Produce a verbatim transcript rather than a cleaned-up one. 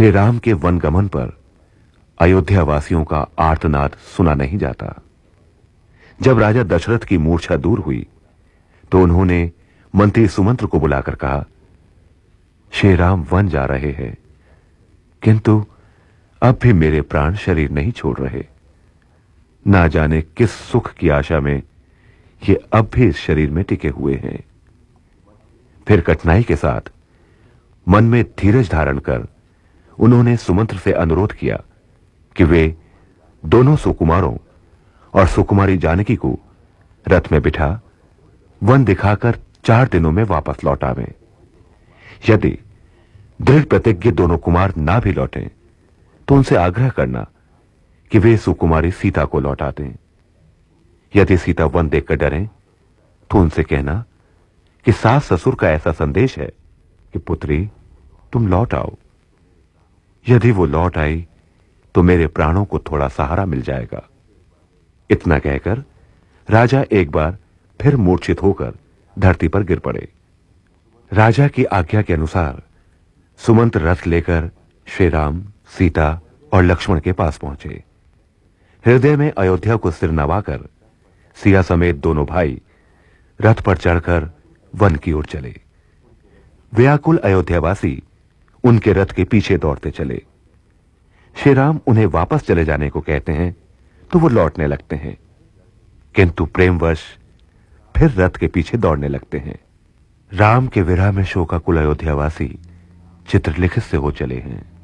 श्री राम के वनगमन पर अयोध्या वासियों का आर्तनाद सुना नहीं जाता। जब राजा दशरथ की मूर्छा दूर हुई तो उन्होंने मंत्री सुमंत्र को बुलाकर कहा, श्री राम वन जा रहे हैं, किंतु अब भी मेरे प्राण शरीर नहीं छोड़ रहे। ना जाने किस सुख की आशा में ये अब भी इस शरीर में टिके हुए हैं। फिर कठिनाई के साथ मन में धीरज धारण कर उन्होंने सुमंत्र से अनुरोध किया कि वे दोनों सुकुमारों और सुकुमारी जानकी को रथ में बिठा वन दिखाकर चार दिनों में वापस लौट आवें। यदि दृढ़ प्रतिज्ञ दोनों कुमार ना भी लौटें तो उनसे आग्रह करना कि वे सुकुमारी सीता को लौटा दें। यदि सीता वन देखकर डरें तो उनसे कहना कि सास ससुर का ऐसा संदेश है कि पुत्री तुम लौट आओ। यदि वो लौट आई तो मेरे प्राणों को थोड़ा सहारा मिल जाएगा। इतना कहकर राजा एक बार फिर मूर्छित होकर धरती पर गिर पड़े। राजा की आज्ञा के अनुसार सुमंत रथ लेकर श्री राम, सीता और लक्ष्मण के पास पहुंचे। हृदय में अयोध्या को सिर नवाकर सिया समेत दोनों भाई रथ पर चढ़कर वन की ओर चले। व्याकुल अयोध्यावासी उनके रथ के पीछे दौड़ते चले। श्री राम उन्हें वापस चले जाने को कहते हैं तो वो लौटने लगते हैं, किंतु प्रेमवश फिर रथ के पीछे दौड़ने लगते हैं। राम के विरह में शोकाकुल अयोध्यावासी चित्रलिखित से हो चले हैं।